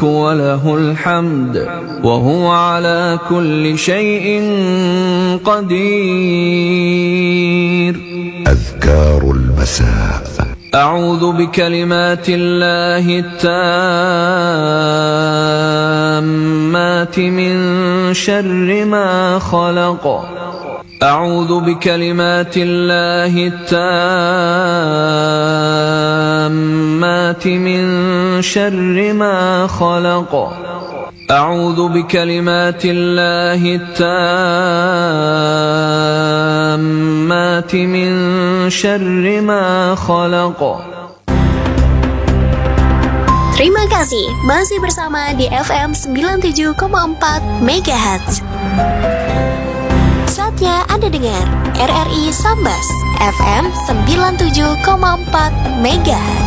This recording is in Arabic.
وله الحمد وهو على كل شيء قدير. أذكار المساء. أعوذ بكلمات الله التامات من شر ما خلق. أعوذ بكلمات الله التامات من شر ما خلق. أعوذ بكلمات الله التامات من شر ما خلق. Terima kasih masih bersama di FM 97,4 MHz. Saatnya Anda dengar RRI Sambas FM 97,4 MHz.